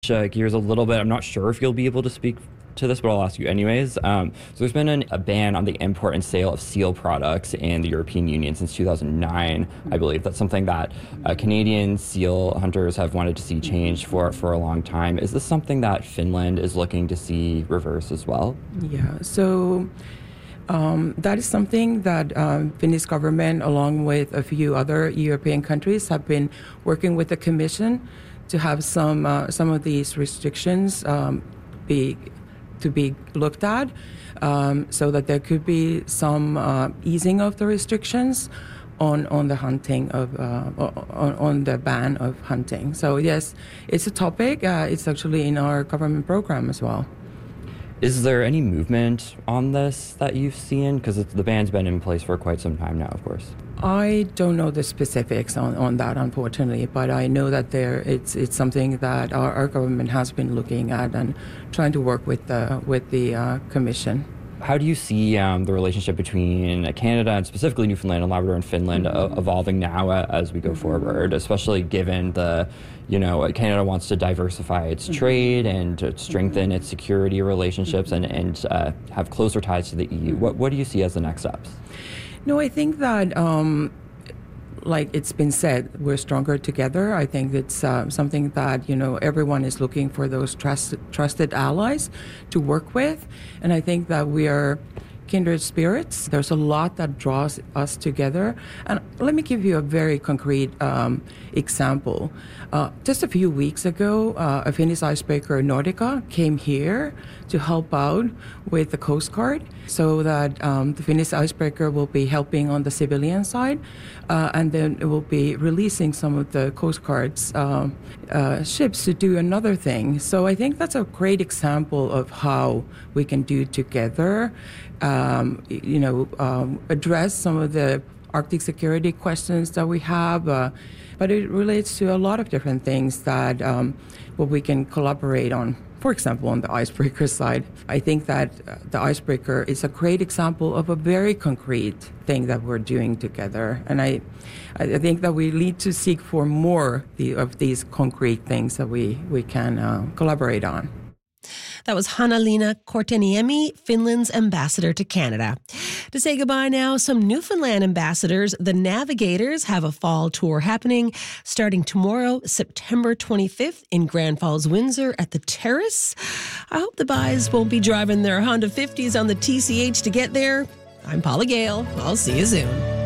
Gears a little bit. I'm not sure if you'll be able to speak to this, but I'll ask you anyways. So there's been a ban on the import and sale of seal products in the European Union since 2009, I believe. That's something that Canadian seal hunters have wanted to see change for a long time. Is this something that Finland is looking to see reverse as well? Yeah, so that is something that Finnish government, along with a few other European countries, have been working with the Commission to have some of these restrictions be looked at, so that there could be some easing of the restrictions on the hunting of on the ban of hunting. So yes, it's a topic. It's actually in our government program as well. Is there any movement on this that you've seen? Because the ban's been in place for quite some time now, of course. I don't know the specifics on that, unfortunately, but I know that it's something that our government has been looking at and trying to work with the Commission. How do you see the relationship between Canada and specifically Newfoundland and Labrador and Finland evolving now as we go forward, especially given Canada wants to diversify its trade and to strengthen its security relationships and have closer ties to the EU? What do you see as the next steps? No, I think that, like it's been said, we're stronger together. I think it's something that, everyone is looking for those trusted allies to work with. And I think that we are kindred spirits. There's a lot that draws us together. And let me give you a very concrete example. Just a few weeks ago, a Finnish icebreaker, Nordica, came here to help out with the Coast Guard so that the Finnish icebreaker will be helping on the civilian side, and then it will be releasing some of the Coast Guard's ships to do another thing. So I think that's a great example of how we can do together, address some of the Arctic security questions that we have, but it relates to a lot of different things that what we can collaborate on. For example, on the icebreaker side, I think that the icebreaker is a great example of a very concrete thing that we're doing together. And I think that we need to seek for more of these concrete things that we can collaborate on. That was Hanna-Leena Korteniemi, Finland's ambassador to Canada. To say goodbye now, some Newfoundland ambassadors, the Navigators, have a fall tour happening starting tomorrow, September 25th in Grand Falls, Windsor at the Terrace. I hope the Buys won't be driving their Honda 50s on the TCH to get there. I'm Paula Gale. I'll see you soon.